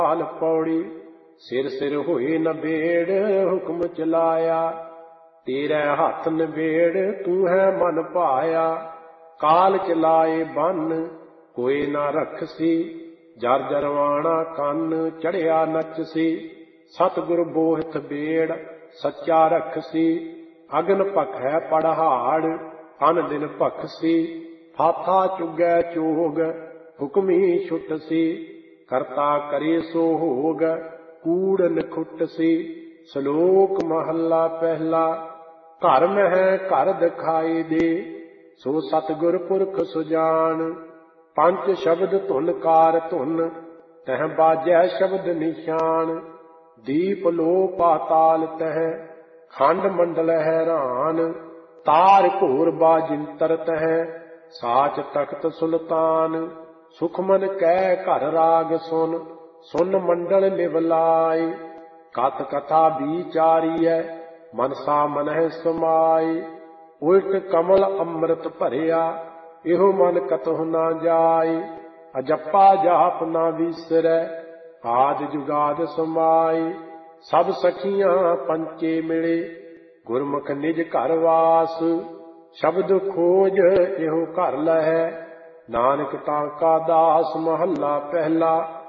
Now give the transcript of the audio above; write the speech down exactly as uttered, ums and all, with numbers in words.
ਹਾਲ ਪੌੜੀ। ਸਿਰ ਸਿਰ ਹੋਏ ਨਬੇੜ ਹੁਕਮ ਚਲਾਇਆ, ਤੇਰੇ ਹੱਥ ਨਬੇੜ ਤੂੰ ਹੈ ਮਨ ਭਾਇਆ। ਕਾਲ ਚਲਾਏ ਬੰਨ ਕੋਈ ਨਾ ਰਖਸੀ, ਜਰ ਜਰਵਾਣਾ ਕੰਨ ਚੜਿਆ ਨੱਚਸੀ। ਸਤਿਗੁਰ ਬੋਹਿਥ ਬੇੜ ਸੱਚਾ ਰਖਸੀ, ਅਗਨ ਭਖੈ ਪੜਹਾੜ ਅਨ ਦਿਨ ਭਖਸੀ। ਫਾਥਾ ਚੁਗੈ ਚੋਗ ਹੁਕਮੀ ਛੁਟਸੀ, ਕਰਤਾ ਕਰੇ ਸੋ ਹੋਗ ਕੂੜ ਨਖੁਟਸੀ। ਸ਼ਲੋਕ ਮਹੱਲਾ ਪਹਿਲਾ। ਘਰ ਮਹਿ ਘਰ ਦਿਖਾਈ ਦੇ, ਸੋ ਸਤਿਗੁਰ ਪੁਰਖ ਸੁਜਾਨ। ਪੰਜ ਸ਼ਬਦ ਧੁਨ ਕਾਰ ਧੁਨ, ਤਹ ਬਾਜੈ ਸ਼ਬਦ ਨਿਸ਼ਾਨ। ਦੀਪ ਲੋ ਪਾਤਾਲ ਤਹ, ਖੰਡ ਮੰਡਲ ਹੈਰਾਨ। ਤਾਰ ਘੋਰ ਬਾਜਿੰਤਰ ਤਹ, ਸਾਚ ਤਖਤ ਸੁਲਤਾਨ। ਸੁਖਮਨ ਕੈ ਘਰ ਰਾਗ ਸੁਨ, ਸੁਨ ਮੰਡਲ ਨਿਵਲਾਈ। ਕਥ ਕਥਾ ਵਿਚਾਰੀਐ, ਮਨਸਾ ਮਨਹਿ ਸਮਾਈ। ਉਲਟ ਕਮਲ ਅੰਮ੍ਰਿਤ ਭਰਿਆ, ਇਹੋ ਮਨ ਕਤਹੁ ਨਾ ਜਾਈ। ਅਜੱਪਾ ਜਾਪ ਨਾ ਵੀਸਰੈ, ਆਦਿ ਜੁਗਾਦ ਸਮਾਈ। ਸਭ ਸਖੀਆਂ ਪੰਚੇ ਮਿਲੇ, ਗੁਰਮੁਖ ਨਿਜ ਘਰ ਵਾਸ। ਸ਼ਬਦ ਖੋਜ ਇਹੋ ਘਰ ਲਹੈ, ਨਾਨਕ ਤਾਂ ਕਾ ਦਾਸ। ਮਹੱਲਾ ਪਹਿਲਾ।